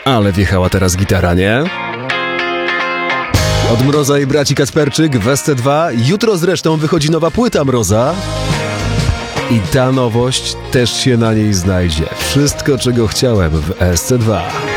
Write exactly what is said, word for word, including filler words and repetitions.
Ale wjechała teraz gitara, nie? Od Mroza i braci Kacperczyk w S C dwa. Jutro zresztą wychodzi nowa płyta Mroza. I ta nowość też się na niej znajdzie. Wszystko, czego chciałem w S C dwa.